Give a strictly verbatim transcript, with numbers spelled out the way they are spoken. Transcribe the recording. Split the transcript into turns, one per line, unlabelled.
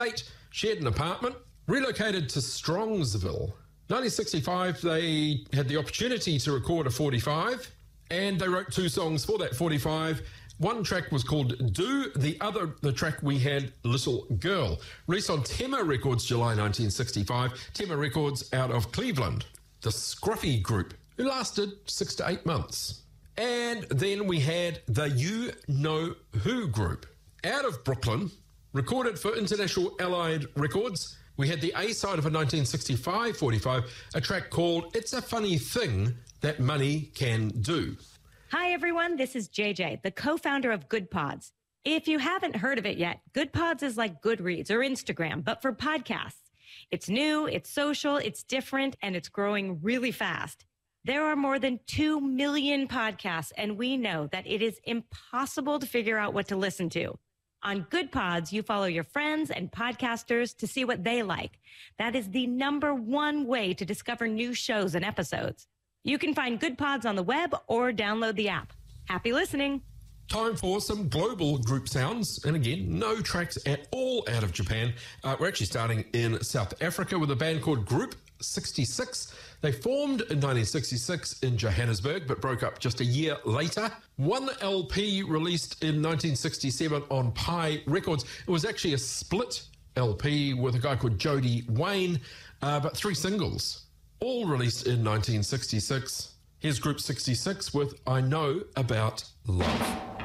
shared an apartment, relocated to Strongsville. nineteen sixty-five, they had the opportunity to record a forty-five, and they wrote two songs for that forty-five. One track was called Do, the other, the track we had, Little Girl. Released on Tema Records, July nineteen sixty-five. Tema Records out of Cleveland. The Scruffy Group, who lasted six to eight months. And then we had the You Know Who Group, out of Brooklyn, recorded for International Allied Records. We had the A-side of a nineteen sixty-five forty-five, a track called It's a Funny Thing That Money Can Do.
Hi, everyone. This is J J, the co-founder of Good Pods. If you haven't heard of it yet, Good Pods is like Goodreads or Instagram, but for podcasts. It's new, it's social, it's different, and it's growing really fast. There are more than two million podcasts, and we know that it is impossible to figure out what to listen to. On Good Pods, you follow your friends and podcasters to see what they like. That is the number one way to discover new shows and episodes. You can find Good Pods on the web or download the app. Happy listening.
Time for some global group sounds. And again, no tracks at all out of Japan. Uh, we're actually starting in South Africa with a band called Group sixty-six. They formed in nineteen sixty-six in Johannesburg, but broke up just a year later. One L P released in nineteen sixty-seven on Pi Records. It was actually a split L P with a guy called Jody Wayne, uh, but three singles, all released in nineteen sixty-six. Here's Group sixty-six with I Know About Love.